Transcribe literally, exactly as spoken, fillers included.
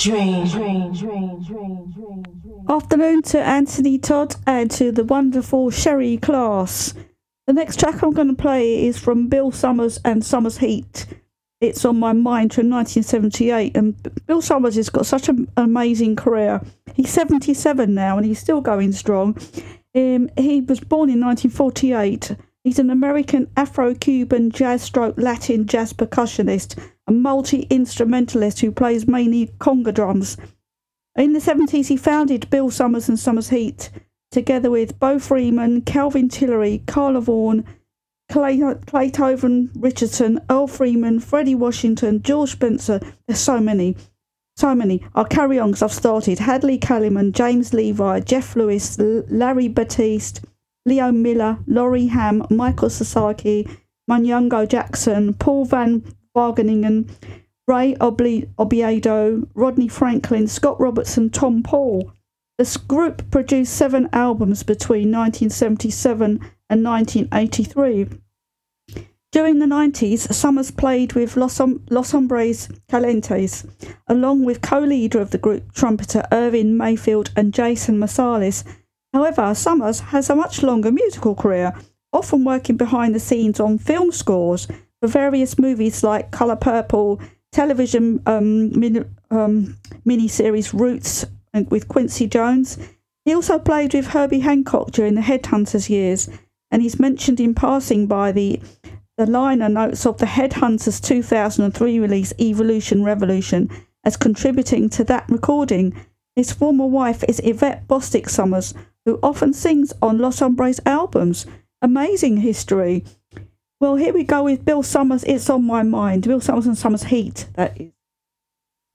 Dream. Dream. Dream. Dream. Dream. Dream. Afternoon to Anthony Todd and to the wonderful Sherry Class. The next track I'm going to play is from Bill Summers and Summer's Heat. It's on my mind from nineteen seventy-eight, and Bill Summers has got such an amazing career. He's seventy-seven now and he's still going strong. Um, he was born in nineteen forty-eight. He's an American Afro-Cuban jazz stroke Latin jazz percussionist, a multi-instrumentalist who plays mainly conga drums. In the seventies, he founded Bill Summers and Summer's Heat, together with Bo Freeman, Calvin Tillery, Carla Vaughan, Clay, Claytoven Richardson, Earl Freeman, Freddie Washington, George Spencer. There's so many. So many. I'll carry on because I've started. Hadley Kaliman, James Levi, Jeff Lewis, L- Larry Batiste, Leo Miller, Laurie Ham, Michael Sasaki, Munyango Jackson, Paul Van Wageningen, Ray Obli- Obiedo, Rodney Franklin, Scott Robertson, Tom Paul. This group produced seven albums between nineteen seventy-seven and nineteen eighty-three. During the nineties, Summers played with Los, Hom- Los Hombres Calientes, along with co-leader of the group, trumpeter Irvin Mayfield and Jason Marsalis. However, Summers has a much longer musical career, often working behind the scenes on film scores for various movies like Colour Purple, television um, mini, um, miniseries Roots and with Quincy Jones. He also played with Herbie Hancock during the Headhunters years, and he's mentioned in passing by the the liner notes of the Headhunters two thousand three release Evolution Revolution as contributing to that recording. His former wife is Yvette Bostic Summers, who often sings on Los Hombres albums. Amazing history. Well, here we go with Bill Summers, It's on My Mind. Bill Summers and Summer's Heat, that is.